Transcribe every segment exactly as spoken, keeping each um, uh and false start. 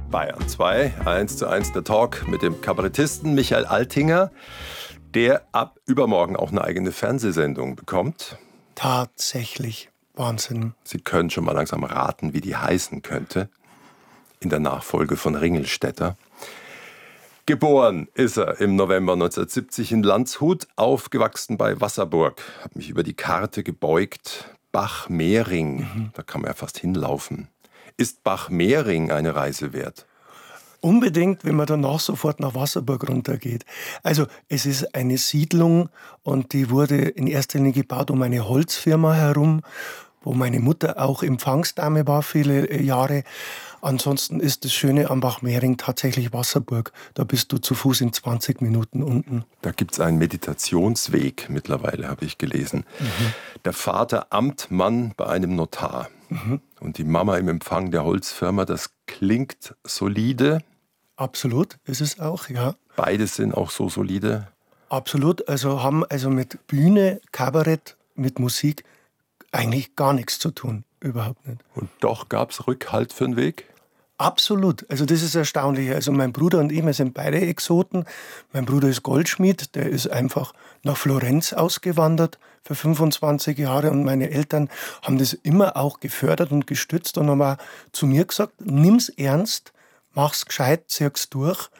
Bayern zwei, eins zu eins der Talk mit dem Kabarettisten Michael Altinger, der ab übermorgen auch eine eigene Fernsehsendung bekommt. Tatsächlich Wahnsinn. Sie können schon mal langsam raten, wie die heißen könnte. In der Nachfolge von Ringelstetter. Geboren ist er im November neunzehnhundertsiebzig in Landshut, aufgewachsen bei Wasserburg. Habe mich über die Karte gebeugt. Bach-Mehring, mhm. Da kann man ja fast hinlaufen. Ist Bach-Mehring eine Reise wert? Unbedingt, wenn man danach sofort nach Wasserburg runtergeht. Also es ist eine Siedlung und die wurde in erster Linie gebaut um eine Holzfirma herum, wo meine Mutter auch Empfangsdame war viele Jahre. Ansonsten ist das Schöne am Bach-Mehring tatsächlich Wasserburg. Da bist du zu Fuß in zwanzig Minuten unten. Da gibt es einen Meditationsweg mittlerweile, habe ich gelesen. Mhm. Der Vater Amtmann bei einem Notar. Mhm. Und die Mama im Empfang der Holzfirma, das klingt solide. Absolut, ist es auch, ja. Beide sind auch so solide. Absolut, also haben also mit Bühne, Kabarett, mit Musik eigentlich gar nichts zu tun, überhaupt nicht. Und doch gab es Rückhalt für den Weg? Absolut, also das ist erstaunlich. Also mein Bruder und ich, wir sind beide Exoten. Mein Bruder ist Goldschmied, der ist einfach nach Florenz ausgewandert für fünfundzwanzig Jahre und meine Eltern haben das immer auch gefördert und gestützt und haben auch zu mir gesagt, nimm's ernst, mach's gescheit, zieh's durch.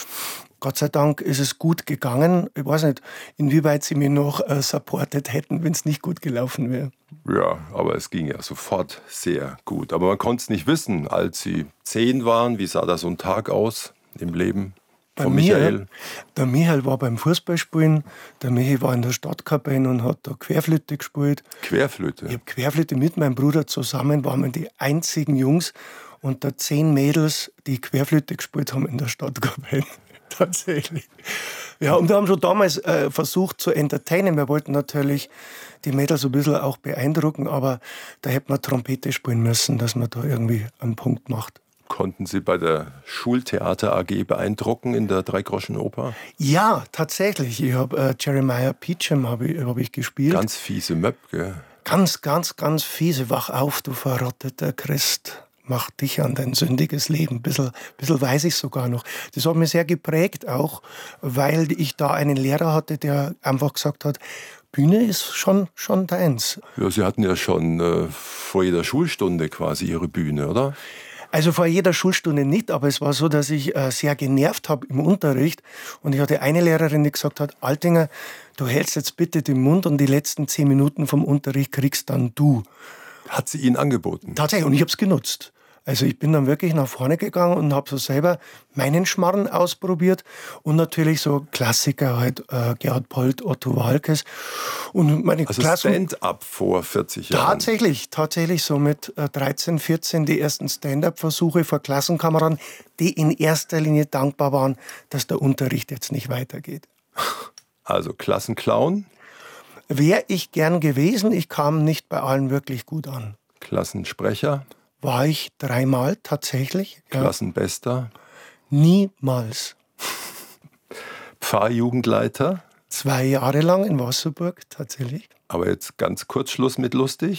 Gott sei Dank ist es gut gegangen. Ich weiß nicht, inwieweit sie mich noch äh, supportet hätten, wenn es nicht gut gelaufen wäre. Ja, aber es ging ja sofort sehr gut. Aber man konnte es nicht wissen, als Sie zehn waren. Wie sah da so ein Tag aus im Leben bei von mir, Michael? Der Michael war beim Fußballspielen. Der Michael war in der Stadtkapelle und hat da Querflöte gespielt. Querflöte? Ich habe Querflöte mit meinem Bruder zusammen, waren wir die einzigen Jungs unter zehn Mädels, die Querflöte gespielt haben in der Stadtkapelle. Tatsächlich. Ja, und wir haben schon damals äh, versucht zu entertainen. Wir wollten natürlich die Mädels so ein bisschen auch beeindrucken, aber da hätte man Trompete spielen müssen, dass man da irgendwie einen Punkt macht. Konnten Sie bei der Schultheater A G beeindrucken in der Dreigroschenoper? Ja, tatsächlich. Ich habe äh, Jeremiah Peacham hab ich, hab ich gespielt. Ganz fiese Möb, gell? Ganz, ganz, ganz fiese. Wach auf, du verrotteter Christ. Mach dich an dein sündiges Leben. Ein bisschen, bisschen weiß ich sogar noch. Das hat mich sehr geprägt auch, weil ich da einen Lehrer hatte, der einfach gesagt hat, Bühne ist schon, schon deins. Ja, Sie hatten ja schon äh, vor jeder Schulstunde quasi Ihre Bühne, oder? Also vor jeder Schulstunde nicht, aber es war so, dass ich äh, sehr genervt habe im Unterricht. Und ich hatte eine Lehrerin, die gesagt hat, Altinger, du hältst jetzt bitte den Mund und die letzten zehn Minuten vom Unterricht kriegst dann du. Hat sie Ihnen angeboten? Tatsächlich, und ich habe es genutzt. Also ich bin dann wirklich nach vorne gegangen und habe so selber meinen Schmarrn ausprobiert und natürlich so Klassiker halt, äh, Gerhard Polt, Otto Waalkes und meine also Klassen. Stand-up vor vierzig Jahren? Tatsächlich, tatsächlich so mit äh, dreizehn, vierzehn die ersten Stand-up-Versuche vor Klassenkameraden, die in erster Linie dankbar waren, dass der Unterricht jetzt nicht weitergeht. Also Klassenclown? Wäre ich gern gewesen, ich kam nicht bei allen wirklich gut an. Klassensprecher? War ich dreimal tatsächlich. Ja. Klassenbester? Niemals. Pfarrjugendleiter? Zwei Jahre lang in Wasserburg, tatsächlich. Aber jetzt ganz kurz Schluss mit lustig.